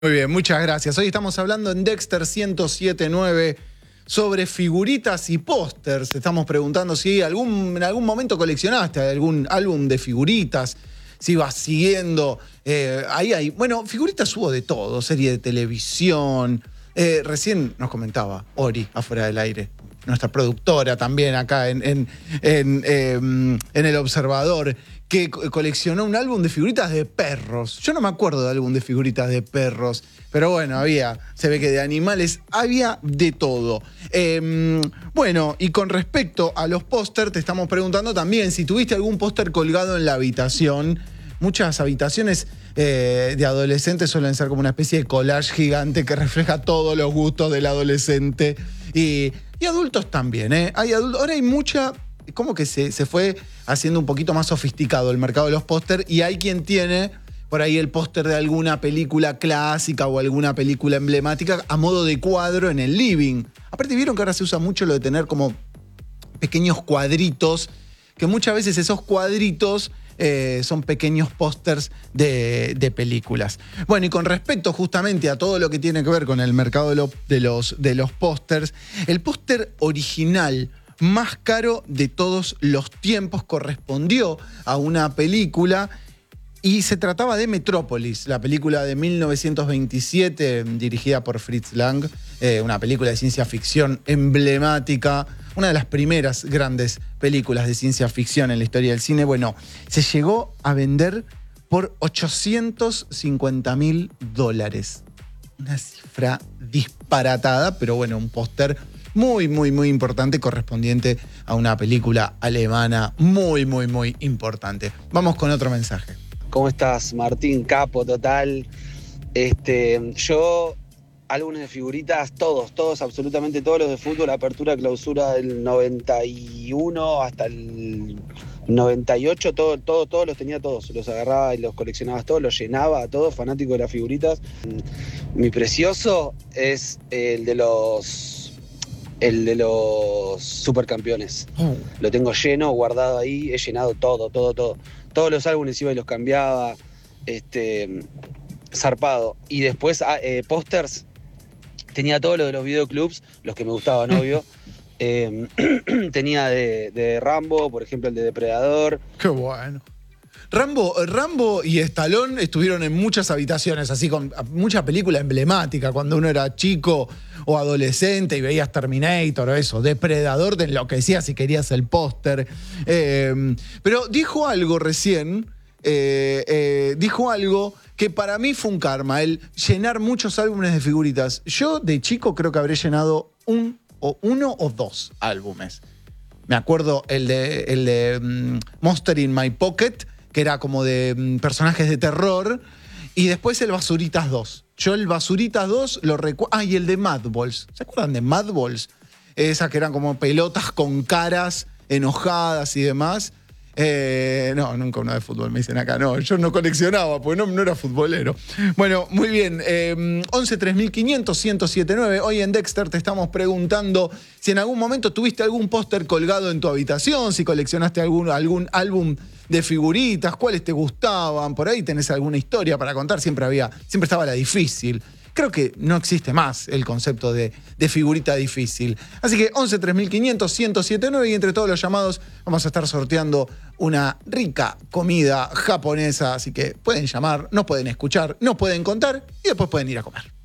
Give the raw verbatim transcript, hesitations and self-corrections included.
Muy bien, muchas gracias. Hoy estamos hablando en Dexter ciento siete punto nueve sobre figuritas y pósters. Estamos preguntando si algún, en algún momento coleccionaste algún álbum de figuritas, si vas siguiendo. Eh, ahí hay, bueno, figuritas hubo de todo, serie de televisión. Eh, recién nos comentaba Ori, afuera del aire, nuestra productora también acá en, en, en, eh, en El Observador, que coleccionó un álbum de figuritas de perros. Yo no me acuerdo de álbum de figuritas de perros, pero bueno, había, se ve que de animales había de todo. Eh, bueno, y con respecto a los pósters, te estamos preguntando también si tuviste algún póster colgado en la habitación. Muchas habitaciones eh, de adolescentes suelen ser como una especie de collage gigante que refleja todos los gustos del adolescente. Y, y adultos también, ¿eh? Hay adultos, ahora hay mucha... como que se, se fue haciendo un poquito más sofisticado el mercado de los pósters y hay quien tiene por ahí el póster de alguna película clásica o alguna película emblemática a modo de cuadro en el living. Aparte, vieron que ahora se usa mucho lo de tener como pequeños cuadritos, que muchas veces esos cuadritos eh, son pequeños pósters de, de películas. Bueno, y con respecto justamente a todo lo que tiene que ver con el mercado de, lo, de los, de los pósters, el póster original más caro de todos los tiempos correspondió a una película y se trataba de Metrópolis, la película de mil novecientos veintisiete dirigida por Fritz Lang, eh, una película de ciencia ficción emblemática, una de las primeras grandes películas de ciencia ficción en la historia del cine. Bueno, se llegó a vender por ochocientos cincuenta mil dólares. Una cifra disparatada, pero bueno, un póster muy, muy, muy importante, correspondiente a una película alemana muy, muy, muy importante. Vamos con otro mensaje. ¿Cómo estás, Martín? Capo, total. Este, yo, álbumes de figuritas, todos, todos, absolutamente todos los de fútbol, apertura, clausura del noventa y uno hasta el noventa y ocho, todo, todo, todos los tenía todos. Los agarraba y los coleccionaba todos, los llenaba a todos, fanático de las figuritas. Mi precioso es el de los... El de los supercampeones. Oh. Lo tengo lleno, guardado ahí, he llenado todo, todo, todo. Todos los álbumes iba y los cambiaba, este, zarpado. Y después eh, pósters, tenía todo lo de los videoclubs, los que me gustaban, obvio. eh, tenía de, de Rambo, por ejemplo, el de Depredador. Qué bueno. Rambo, Rambo y Stallone estuvieron en muchas habitaciones, así con mucha película emblemática, cuando uno era chico o adolescente y veías Terminator o eso, Depredador, te enloquecías si querías el póster. Eh, pero dijo algo recién, eh, eh, dijo algo que para mí fue un karma, el llenar muchos álbumes de figuritas. Yo de chico creo que habré llenado un, o uno o dos álbumes. Me acuerdo el de, el de um, Monster in My Pocket, que era como de mm, personajes de terror, y después el Basuritas dos. Yo el Basuritas dos lo recuerdo... Ah, y el de Madballs. ¿Se acuerdan de Madballs? Esas que eran como pelotas con caras enojadas y demás. Eh, no, nunca uno de fútbol, me dicen acá. No, yo no coleccionaba, porque no, no era futbolero. Bueno, muy bien. Eh, once tres mil quinientos, ciento siete punto nueve. Hoy en Dexter te estamos preguntando si en algún momento tuviste algún póster colgado en tu habitación, si coleccionaste algún, algún álbum de figuritas, cuáles te gustaban. Por ahí tenés alguna historia para contar. Siempre había, siempre estaba la difícil. Creo que no existe más el concepto de, de figurita difícil. Así que once tres mil quinientos, ciento siete punto nueve y entre todos los llamados vamos a estar sorteando una rica comida japonesa. Así que pueden llamar, nos pueden escuchar, nos pueden contar y después pueden ir a comer.